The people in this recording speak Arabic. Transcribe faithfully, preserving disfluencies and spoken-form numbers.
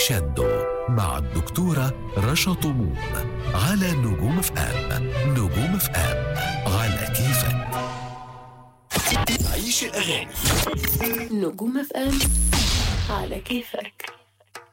كريشاندو مع الدكتورة رشا طموم على نجوم اف ام. نجوم اف ام على كيفك. عيش الأغاني. نجوم اف ام على كيفك.